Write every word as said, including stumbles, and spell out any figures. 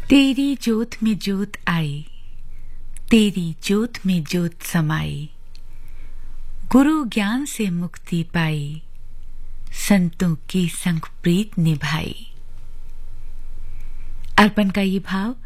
तेरी जोत में जोत आई, तेरी जोत में जोत समाई, गुरु ज्ञान से मुक्ति पाई, संतों की संग प्रीत निभाई। अर्पण का ये भाव